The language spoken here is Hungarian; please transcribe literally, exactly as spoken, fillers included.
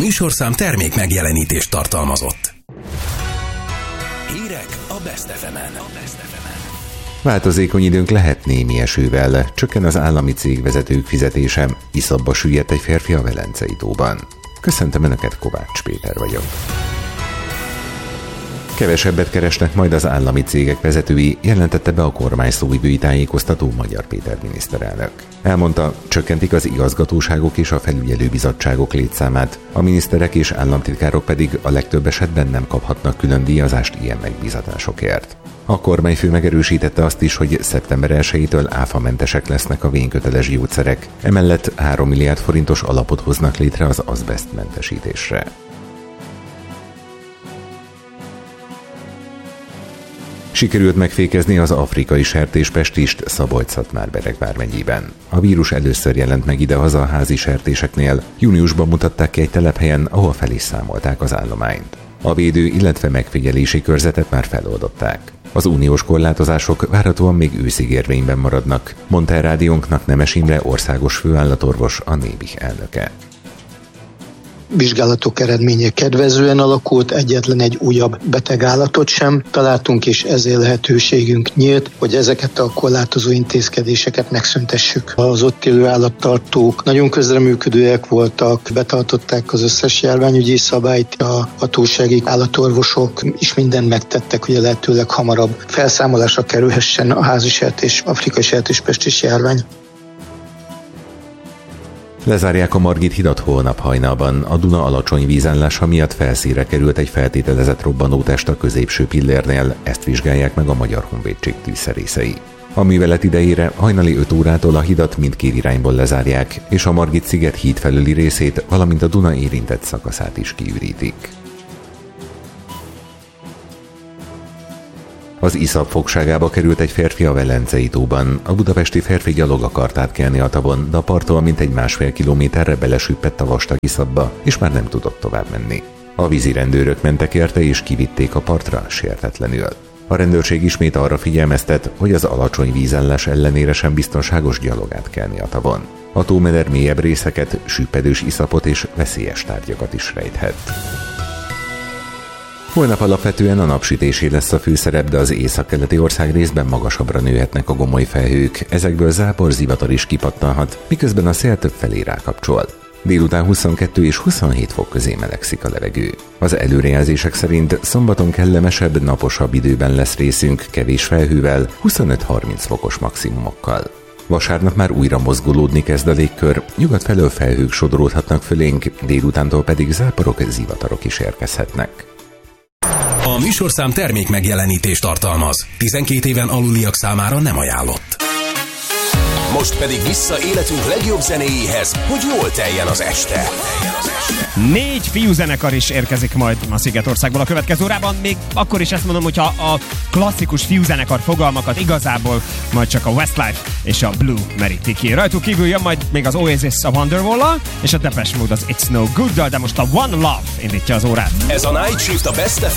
műsorszám termék megjelenítést tartalmazott. Hírek a Best ef emen. Változékony időnk lehet némi esővel, csökken az állami cégvezetők fizetése, iszapba süllyedt egy férfi a Velencei tóban. Köszöntöm Önöket, Kovács Péter vagyok. Kevesebbet keresnek majd az állami cégek vezetői, jelentette be a kormány szóvivői tájékoztató Magyar Péter miniszterelnök. Elmondta, csökkentik az igazgatóságok és a felügyelőbizottságok létszámát, a miniszterek és államtitkárok pedig a legtöbb esetben nem kaphatnak külön díjazást ilyen megbízatásokért. A kormányfő megerősítette azt is, hogy szeptember elsejétől áfamentesek lesznek a vényköteles gyógyszerek, emellett három milliárd forintos alapot hoznak létre az azbesztmentesítésre. Sikerült megfékezni az afrikai sertéspestist Szabolcs-Szatmár-Bereg vármegyében. A vírus először jelent meg idehaza a házi sertéseknél, júniusban mutatták ki egy telephelyen, ahol fel is számolták az állományt. A védő, illetve megfigyelési körzetet már feloldották. Az uniós korlátozások várhatóan még őszig érvényben maradnak, mondta a rádiónknak Nemes Imre országos főállatorvos, a Nébih elnöke. Vizsgálatok eredménye kedvezően alakult, egyetlen egy újabb betegállatot sem találtunk, és ezért lehetőségünk nyílt, hogy ezeket a korlátozó intézkedéseket megszüntessük. Az ott élő állattartók nagyon közreműködőek voltak, betartották az összes járványügyi szabályt, a hatósági állatorvosok is mindent megtettek, hogy a lehetőleg hamarabb felszámolásra kerülhessen a házi sertés, afrikai sertéspestis járvány. Lezárják a Margit hidat holnap hajnalban. A Duna alacsony vízállása miatt felszínre került egy feltételezett robbanótest a középső pillérnél, ezt vizsgálják meg a Magyar Honvédség tűzszerészei. A művelet idejére hajnali öt órától a hidat mindkét irányból lezárják, és a Margit sziget híd felüli részét, valamint a Duna érintett szakaszát is kiürítik. Az iszap fogságába került egy férfi a Velencei tóban. A budapesti férfi gyalog akart átkelni a tavon, de a parttól mintegy másfél kilométerre belesüppett a vastag iszapba, és már nem tudott tovább menni. A vízirendőrök mentek érte és kivitték a partra sértetlenül. A rendőrség ismét arra figyelmeztet, hogy az alacsony vízállás ellenére sem biztonságos gyalog átkelni a tavon. A tómeder mélyebb részeket, süppedős iszapot és veszélyes tárgyakat is rejthet. Holnap alapvetően a napsütésé lesz a főszerep, de az északkeleti ország részben magasabbra nőhetnek a gomoly felhők, ezekből zápor, zivatar is kipattanhat, miközben a szél többfelé rákapcsol. Délután huszonkettő és huszonhét fok közé melegszik a levegő. Az előrejelzések szerint szombaton kellemesebb, naposabb időben lesz részünk, kevés felhővel, huszonöt-harminc fokos maximumokkal. Vasárnap már újra mozgolódni kezd a légkör, nyugat felől felhők sodródhatnak fölénk, délutántól pedig záporok, zivatarok is érkezhetnek. A műsorszám termék megjelenítést tartalmaz. tizenkét éven aluliak számára nem ajánlott. Most pedig vissza életünk legjobb zenéjéhez, hogy jól teljen az este. Négy fiúzenekar is érkezik majd a Szigetországból a következő órában. Még akkor is ezt mondom, hogyha a klasszikus fiúzenekar fogalmakat igazából majd csak a Westlife és a Blue merítik ki. Rajtuk kívül jön majd még az Oasis a Wonderwall-al, és a Depeche Mode az It's No Good-dal, de most a One Love indítja az órát. Ez a Night Shift a Best ef